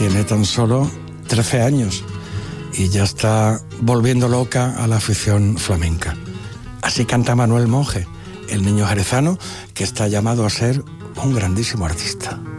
tiene tan solo 13 años y ya está volviendo loca a la afición flamenca. Así canta Manuel Monge, el niño jerezano que está llamado a ser un grandísimo artista.